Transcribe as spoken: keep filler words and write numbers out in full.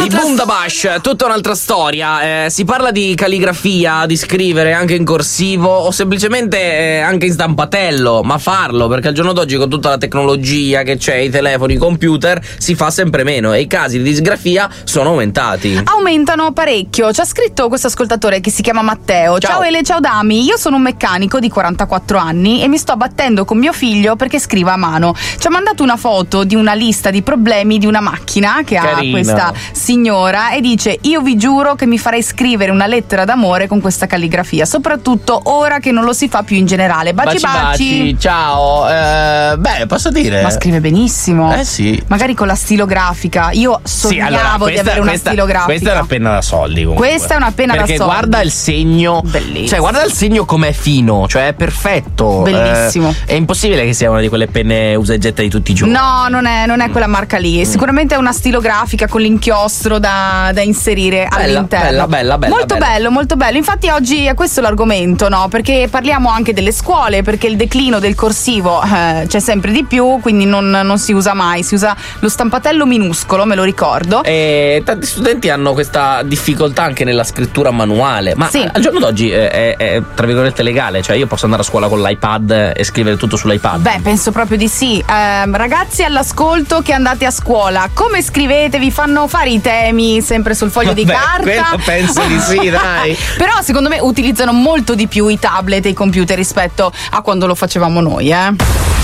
I Bundabash, tutta un'altra storia. Eh, si parla di calligrafia, di scrivere anche in corsivo o semplicemente eh, anche in stampatello, ma farlo perché al giorno d'oggi con tutta la tecnologia che c'è, i telefoni, i computer, si fa sempre meno e i casi di disgrafia sono aumentati. Aumentano parecchio. Ci ha scritto questo ascoltatore che si chiama Matteo. Ciao, ciao Ele, ciao Dami. Io sono un meccanico di quarantaquattro anni e mi sto battendo con mio figlio perché scriva a mano. Ci ha mandato una foto di una lista di problemi di una macchina che Carino. ha questa signora e dice: io vi giuro che mi farei scrivere una lettera d'amore con questa calligrafia, soprattutto ora che non lo si fa più in generale. Baci baci, baci. Ciao. Eh, beh, posso dire, ma scrive benissimo. Eh sì. Magari con la stilografica. Io sognavo sì, allora, questa, di avere una questa, stilografica. Questa è una penna da soldi comunque. Questa è una penna da soldi. Perché guarda il segno. Bellissimo. Cioè guarda il segno com'è fino. Cioè è perfetto. Bellissimo. Eh, è impossibile che sia una di quelle penne usa e getta di tutti i giorni. No, non è, non è quella marca lì. Mm. Sicuramente è una stilografica con l'inchiostro da, da inserire bella, all'interno. Bella, bella, bella. Molto bella. bello, molto bello. Infatti oggi è questo l'argomento, no? Perché parliamo anche delle scuole, perché il declino del corsivo eh, c'è sempre di più, quindi non, non si usa mai. Si usa lo stampatello minuscolo, me lo ricordo. E tanti studenti hanno questa difficoltà anche nella scrittura manuale. Ma sì. al giorno d'oggi è, è, è tra virgolette legale? Cioè io posso andare a scuola con l'iPad e scrivere tutto sull'iPad? Beh, penso proprio di sì. Eh, ragazzi all'ascolto che andate a scuola, come scrivete? Vi fanno fare i temi sempre sul foglio Vabbè, di carta? quello penso di sì, dai. Però secondo me utilizzano molto di più i tablet e i computer rispetto a quando lo facevamo noi, eh.